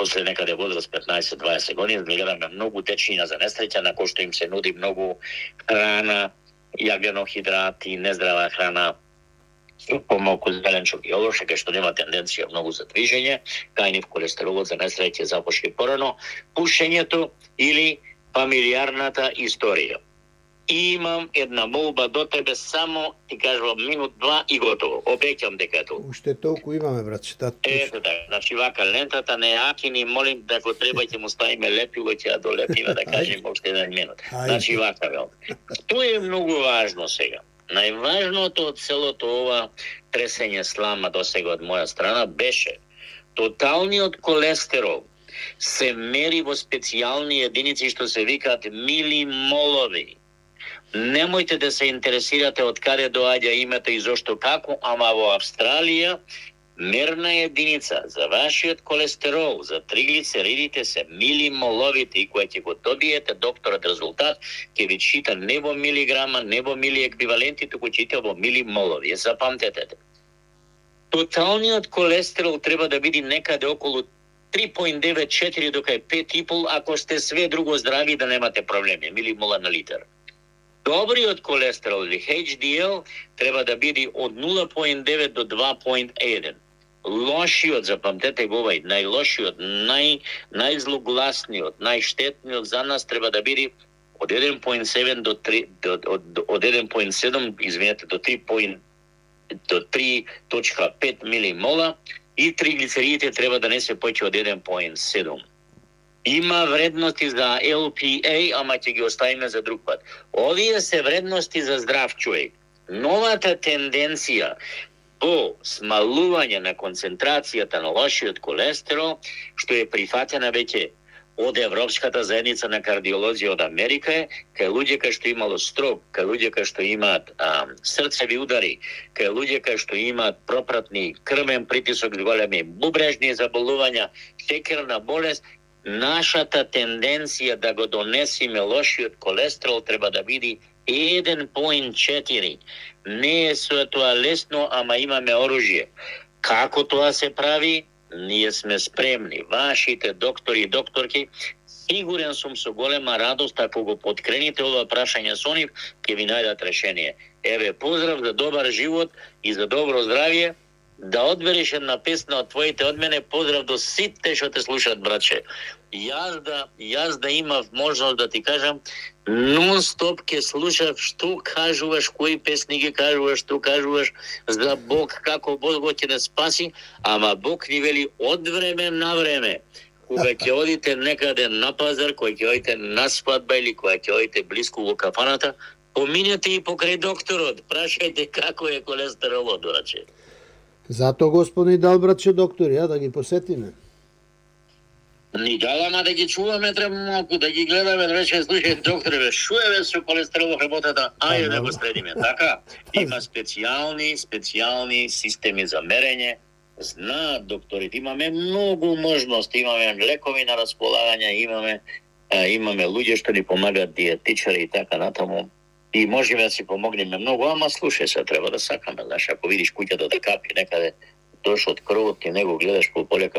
после некаде возраст 15-20 години, гледаме многу дечиња за несреќа на кои што им се нуди многу храна, јагленохидрати, нездрава храна, помалку зеленчук и олоше, кај што нема тенденција многу за движење, кај нив колестеролот за несреќа започне порано, пушењето или фамилиарната историја. И имам една молба до тебе, само ти кажувам минут-два и готово. Обеќам дека е тоа. Уште толку имаме, братче, Ето така, значи вака лентата не акини, молим да го треба ќе му ставиме лепило, ќе ја долепиме да кажем уште еден минут. Значи вака вел. Тоа е многу важно сега. Најважното од целото ова тресење слама досега од моја страна беше тоталниот колестерол се мери во специјални единици што се викаат милимолови. Немојте да се интересирате од каде доаѓа името и зошто како, ама во Австралија мерна единица за вашиот колестерол, за триглицеридите се милимоловите, и кога ќе го добиете докторот резултат, ќе ви чита не во милиграма, не во милиеквиваленти, туку чита во милимолови. Запамтете. Тоталниот колестерол треба да биде некаде околу 3.94 до кај 5,5, ако сте све друго здрави да немате проблеми, милимола на литар. Добриот колестерол или HDL треба да биде од 0.9 до 2.1. Лошиот, запамтете го овај, најлошиот, најзлогласниот, најштетниот за нас треба да биде од 1.7 до 3 од 1.7, извинете, до 3.5 милимола, и триглицеридите треба да не се поеќе од 1.7. Има вредности за LPA, ама ќе ги оставиме за друг пат. Овие се вредности за здрав човек. Новата тенденција по смалување на концентрацијата на лошиот колестерол, што е прифатена веќе од Европската заедница на кардиолози од Америка, е кај луѓе кои што имало строк, кај луѓе кои што имаат срцеви удари, кај луѓе кои што имаат пропратни крвен притисок, големи бубрежни заболувања, шекерна болест. Нашата тенденција да го донесиме лошиот колестерол треба да биде 1.4. Не е со тоа лесно, ама имаме оружје. Како тоа се прави? Ние сме спремни. Вашите доктори и докторки, сигурен сум со голема радост, ако го подкрените ова прашање со нив, ќе ви најдат решение. Еве, поздрав за добар живот и за добро здравје. Да одбереш една песна од твоите од мене, поздрав до сите што те слушаат, братче. Јас да имав можност да ти кажам, нон-стоп ке слушав што кажуваш, кои песни ги кажуваш, што кажуваш за Бог, како Бог го ќе не спаси, ама Бог ни вели од време на време. Кога ќе одите некаде на пазар, кога ќе одите на свадба или кога ќе одите блиску во кафаната, поминете и покрај докторот, прашајте како е колестеролот, братче. Зато Господи дал, братче доктор, ја да ги посетиме. Ни ама да ги чуваме, треба малку да ги гледаме, да рече, слушај, докторе, шо е со колестеролот работата, ајде да го следиме. Така, има специјални системи за мерење, знаат докторите, имаме многу можности, имаме лекови на располагање, имаме луѓе што ни помагаат, диетичари и така натаму. И можеме да си помогнеме многу, ама слушај се, треба да сакаме, знаеш, ако видиш куќата да капи некаде, дош од кровот, ти него гледаш по полека,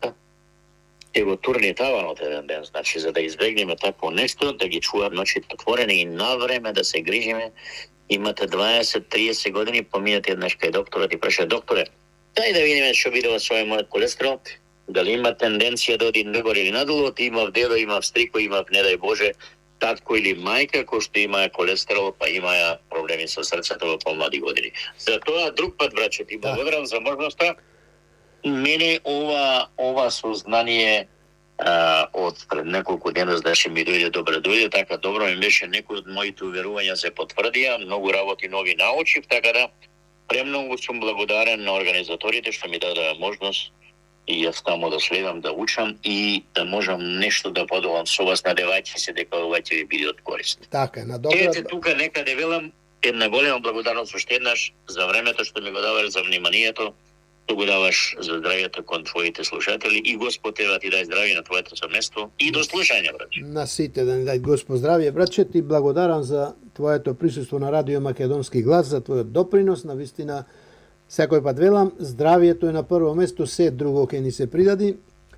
ќе го турни таванот еден ден, значи за да избегнеме такво нешто, да ги чуваат ночите отворени и на време да се грижиме. Имате 20-30 години, поминете еднаш кај докторот и праша, докторе, дај да видиме што видува со мојот колестерол, дали има тенденција да оди нагоре или надолу, имав дедо, имав стрико, имав, не дај Боже, татко или мајка кој што имаа колестерол, па имаа проблеми со срцето во помлади години. За тоа друг пат, браќе, ти благодарам за можноста. Мене ова сознание од пред неколку дена значи ми дојде, така добро ми беше, некои од моите уверувања се потврдија, многу работи нови научив, така да премногу сум благодарен на организаторите што ми дадоа можност и јас таму да следам, да учам и да можам нешто да подобам со вас, надевајќи се дека ова ќе ви биде од корист. Така, на добра. Ете тука некаде велам една голема благодарност уште еднаш за времето што ми го даваш, за вниманието, што го даваш за здравјето кон твоите слушатели и Господ тебе ти дај здравје на твоето семејство и до слушање, браќе. На сите да ни дај Господ здравје, браќе, ти благодарам за твоето присуство на Радио Македонски глас, за твојот допринос, на вистина секој пат велам, здравјето е на прво место, се друго ќе ни се придади.